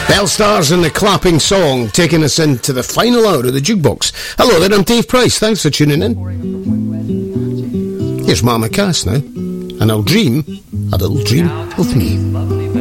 Bellstars and the Clapping Song, taking us into the final hour of the Jukebox. Hello there, I'm Dave Price, thanks for tuning in. Here's Mama Cass now, and I'll dream a little dream of me.